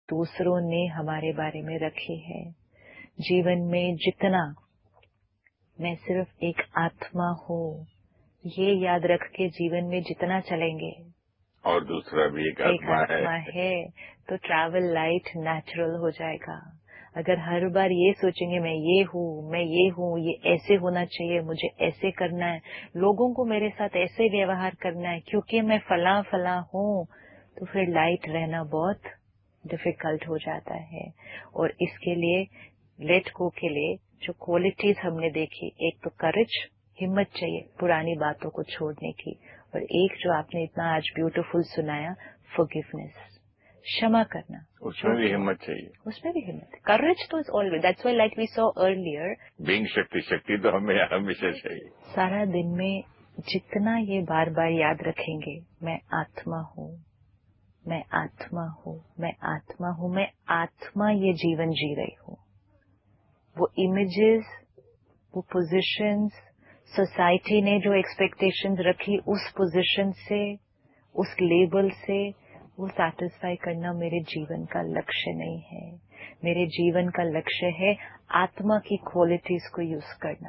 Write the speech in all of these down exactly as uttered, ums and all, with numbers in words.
दूसरों ने हमारे बारे में रखी है। जीवन में जितना मैं सिर्फ एक आत्मा हूँ, ये याद रख के जीवन में जितना चलेंगे और दूसरा भी एक, एक आत्मा, आत्मा है।, है तो ट्रैवल लाइट नेचुरल हो जाएगा। अगर हर बार ये सोचेंगे मैं ये हूँ, मैं ये हूँ, ये ऐसे होना चाहिए, मुझे ऐसे करना है, लोगों को मेरे साथ ऐसे व्यवहार करना है क्योंकि मैं फला फला हूँ, तो फिर लाइट रहना बहुत डिफिकल्ट हो जाता है। और इसके लिए लेट गो के लिए जो क्वालिटीज हमने देखी, एक तो करेज, हिम्मत चाहिए पुरानी बातों को छोड़ने की, और एक जो आपने इतना आज ब्यूटीफुल सुनाया, फॉरगिवनेस, क्षमा करना, उसमें भी हिम्मत चाहिए, उसमें भी हिम्मत। करेज तो is always, that's why like we saw earlier, being शक्ति, शक्ति तो हमें हमेशा चाहिए। सारा दिन में जितना ये बार बार याद रखेंगे, मैं आत्मा हूँ, मैं आत्मा हूँ, मैं आत्मा हूँ, मैं आत्मा ये जीवन जी रही हूँ, वो इमेजेस, वो पोजीशंस, सोसाइटी ने जो एक्सपेक्टेशंस रखी, उस पोजीशन से, उस लेबल से वो सैटिस्फाई करना मेरे जीवन का लक्ष्य नहीं है। मेरे जीवन का लक्ष्य है आत्मा की क्वालिटीज को यूज करना।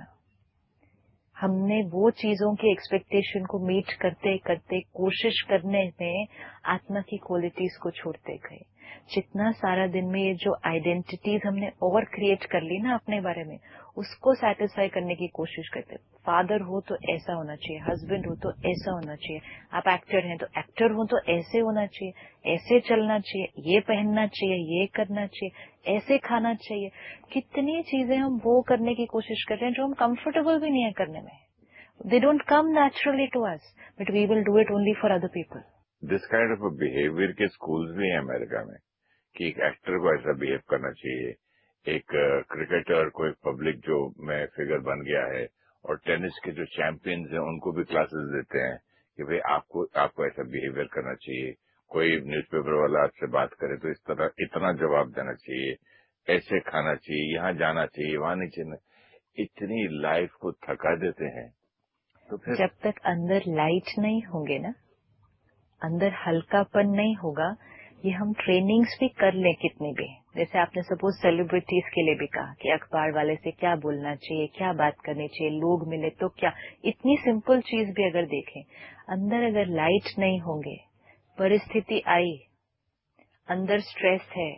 हमने वो चीजों की एक्सपेक्टेशन को मीट करते करते कोशिश करने में आत्मा की क्वालिटीज को छोड़ते गए। जितना सारा दिन में ये जो आइडेंटिटीज हमने और क्रिएट कर ली ना अपने बारे में, उसको सेटिस्फाई करने की कोशिश करते। फादर हो तो ऐसा होना चाहिए, हस्बैंड हो तो ऐसा होना चाहिए, आप एक्टर हैं तो एक्टर हो तो ऐसे होना चाहिए, ऐसे चलना चाहिए, ये पहनना चाहिए, ये करना चाहिए, ऐसे खाना चाहिए। कितनी चीजें हम वो करने की कोशिश कर रहे हैं जो हम कंफर्टेबल भी नहीं है करने में। They don't come naturally to us, but we will do it only for other people. This kind of behaviour के स्कूल्स भी हैं अमेरिका में कि एक एक्टर को ऐसा बिहेव करना चाहिए, एक क्रिकेटर को, एक पब्लिक जो में फिगर बन गया है, और टेनिस के जो चैंपियंस हैं उनको भी क्लासेस देते हैं कि भाई आपको आपको ऐसा बिहेवियर करना चाहिए। कोई न्यूज़पेपर वाला आपसे बात करे तो इस तरह इतना जवाब देना चाहिए, ऐसे खाना चाहिए, यहाँ जाना चाहिए, वहां नहीं चाहिए। इतनी लाइफ को थका देते हैं। तो फिर जब तक अंदर लाइट नहीं होंगे ना, अंदर हल्कापन नहीं होगा, ये हम ट्रेनिंग्स भी कर लें कितनी भी, जैसे आपने सपोज सेलिब्रिटीज के लिए भी कहा कि अखबार वाले से क्या बोलना चाहिए, क्या बात करनी चाहिए, लोग मिले तो क्या, इतनी सिंपल चीज भी अगर देखें, अंदर अगर लाइट नहीं होंगे, परिस्थिति आई, अंदर स्ट्रेस है,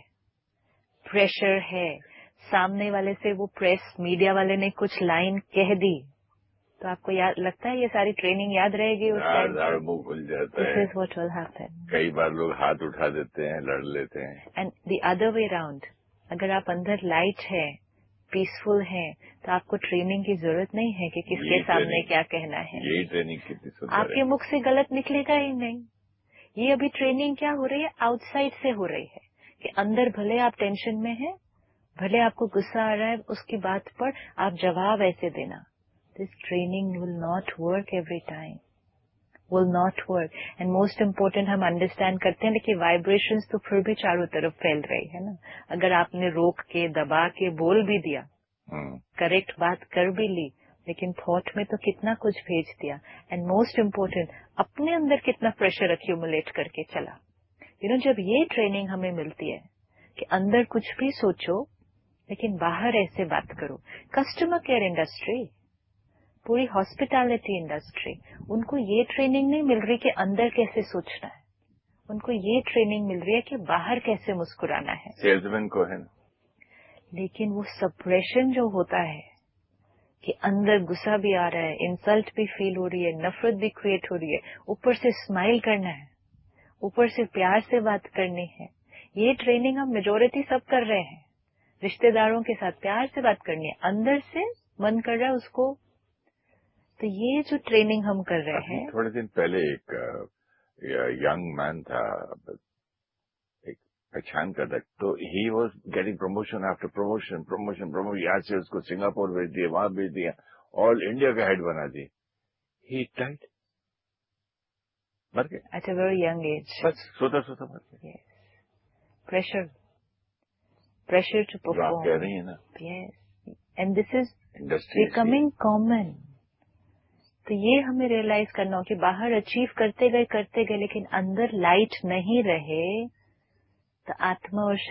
प्रेशर है, सामने वाले से वो प्रेस मीडिया वाले ने कुछ लाइन कह दी, तो आपको याद लगता है ये सारी ट्रेनिंग याद रहेगी उस टाइम पे? मुंह खुल जाता है। This is what will happen. कई बार लोग हाथ उठा देते हैं, लड़ लेते हैं। And the other way round, अगर आप अंदर लाइट है, पीसफुल है, तो आपको ट्रेनिंग की जरूरत नहीं है कि किसके सामने क्या कहना है। यही ट्रेनिंग कितनी सुंदर है। आपके मुख से गलत निकलेगा ही नहीं। ये अभी ट्रेनिंग क्या हो रही है, आउटसाइड से हो रही है कि अंदर भले आप टेंशन में हैं, भले आपको गुस्सा आ रहा है, उसकी बात पर आप जवाब ऐसे देना। This training will not work every time, will not work. And most important, हम अंडरस्टैंड करते हैं लेकिन वाइब्रेशंस तो फिर भी चारों तरफ फैल रही है ना। अगर आपने रोक के, दबा के बोल भी दिया, करेक्ट बात कर भी ली, लेकिन थॉट में तो कितना कुछ भेज दिया। एंड मोस्ट इम्पोर्टेंट, अपने अंदर कितना प्रेशर एक्यूमुलेट करके चला। यू नो, जब ये ट्रेनिंग हमें मिलती है कि अंदर कुछ भी सोचो लेकिन बाहर ऐसे बात करो। कस्टमर केयर इंडस्ट्री, पूरी हॉस्पिटैलिटी इंडस्ट्री, उनको ये ट्रेनिंग नहीं मिल रही कि अंदर कैसे सोचना है, उनको ये ट्रेनिंग मिल रही है कि बाहर कैसे मुस्कुराना है। सेल्समैन को है ना, लेकिन वो सप्रेशन जो होता है कि अंदर गुस्सा भी आ रहा है, इंसल्ट भी फील हो रही है, नफरत भी क्रिएट हो रही है, ऊपर से स्माइल करना है, ऊपर से प्यार से बात करनी है, ये ट्रेनिंग हम मेजोरिटी सब कर रहे हैं। रिश्तेदारों के साथ प्यार से बात करनी है, अंदर से मन कर रहा है उसको। तो ये जो ट्रेनिंग हम कर रहे हैं, थोड़े दिन पहले एक यंग मैन था, एक पहचान का था, तो he was getting promotion after promotion, promotion promotion यहाँ से उसको सिंगापुर भेज दिया, वहां भेज दिया, ऑल इंडिया का हेड बना दी। ही डाइड, मर गए at a very young age, बस सोता सोता मर गए। प्रेशर, प्रेशर टू परफॉर्म, आप कह रही है ना, yes, and this is industry becoming common. तो ये हमें रियलाइज करना हो कि बाहर अचीव करते गए करते गए लेकिन अंदर लाइट नहीं रहे, तो आत्मा और